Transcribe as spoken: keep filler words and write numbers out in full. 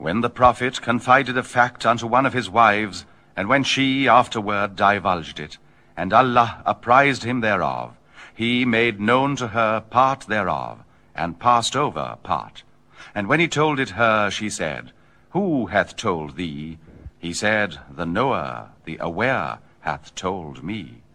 When the prophet confided a fact unto one of his wives, and when she afterward divulged it, and Allah apprised him thereof, he made known to her part thereof, and passed over part. And when he told it her, she said, Who hath told thee? He said, The knower, the aware, hath told me.